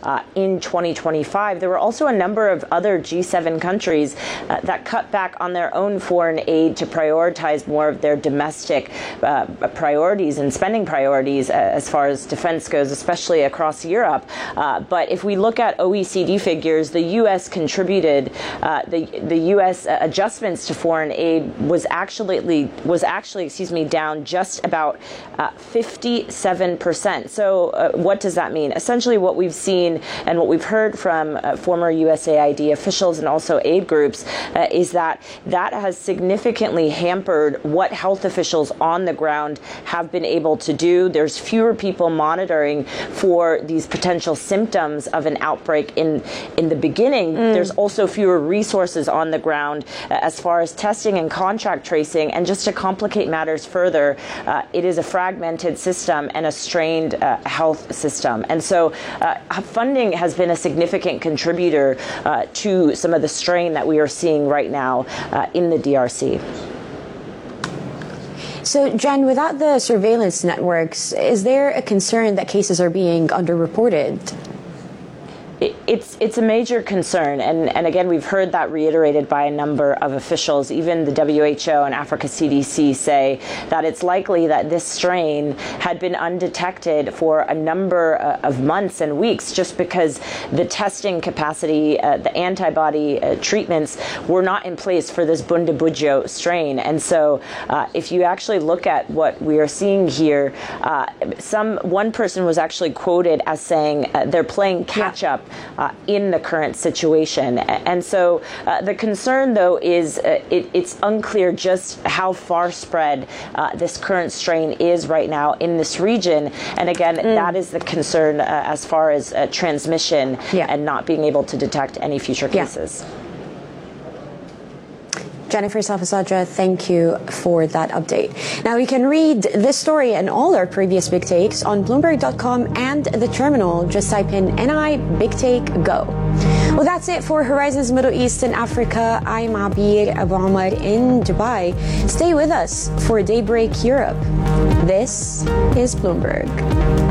in 2025. There were also a number of other G7 countries that cut back on their own foreign aid to prioritize more of their domestic priorities and spending priorities as far as defense goes, especially across Europe. But if we look at OECD figures, the U.S. contributed, the U.S. adjustments to foreign aid was actually down just about 57%. So what does that mean? Essentially what we've seen and what we've heard from former USAID officials and also aid groups is that has significantly hampered what health officials on the ground have been able to do. There's fewer people monitoring for these potential symptoms of an outbreak in the beginning. There's also fewer resources on the ground as far as testing and contact tracing. And just to complicate matters further, it is a fragmented system and a strained health system. And so funding has been a significant contributor to some of the strain that we are seeing right now in the DRC. So, Jen, without the surveillance networks, is there a concern that cases are being underreported? It's a major concern, and again, we've heard that reiterated by a number of officials. Even the WHO and Africa CDC say that it's likely that this strain had been undetected for a number of months and weeks just because the testing capacity, the antibody treatments were not in place for this Bundibugyo strain. And so if you actually look at what we are seeing here, one person was actually quoted as saying they're playing catch up in the current situation. And so the concern, though, is it's unclear just how far spread this current strain is right now in this region. And again, that is the concern as far as transmission and not being able to detect any future cases. Jennifer Salvasadra, thank you for that update. Now, you can read this story and all our previous Big Takes on Bloomberg.com and the terminal. Just type in NI Big Take Go. Well, that's it for Horizons Middle East and Africa. I'm Abir Abu Omar in Dubai. Stay with us for Daybreak Europe. This is Bloomberg.